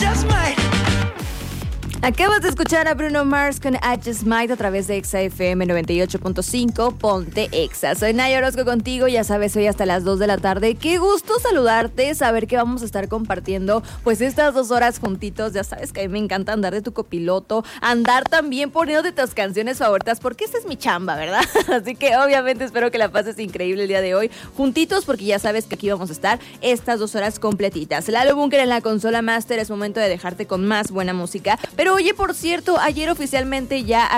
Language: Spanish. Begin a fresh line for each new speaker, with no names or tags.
just might.
Acabas de escuchar a Bruno Mars con I Just Might a través de Exa FM 98.5, Ponte Exa. Soy Naya Orozco contigo, ya sabes, hoy hasta las 2 de la tarde. Qué gusto saludarte, saber que vamos a estar compartiendo pues estas 2 horas juntitos. Ya sabes que a mí me encanta andar de tu copiloto, andar también poniéndote tus canciones favoritas, porque esta es mi chamba, ¿verdad? Así que obviamente espero que la pases increíble el día de hoy, juntitos, porque ya sabes que aquí vamos a estar estas 2 horas completitas. Lalo Bunker en la consola master, es momento de dejarte con más buena música. Pero oye, por cierto, ayer oficialmente ya